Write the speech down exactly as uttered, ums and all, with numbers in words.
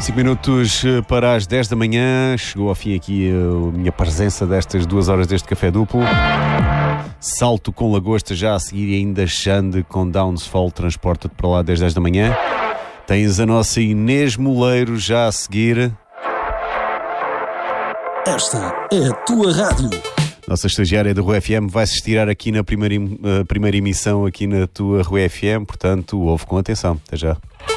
cinco minutos para as dez da manhã. Chegou ao fim aqui a minha presença destas duas horas deste Café Duplo. Salto com Lagosta já a seguir e ainda Xande com Downsfall transporta-te para lá desde dez da manhã. Tens a nossa Inês Moleiro já a seguir. Esta é a tua rádio. Nossa estagiária da Rua F M vai-se estirar aqui na primeira, uh, primeira emissão aqui na tua Rua F M, portanto, ouve com atenção. Até já.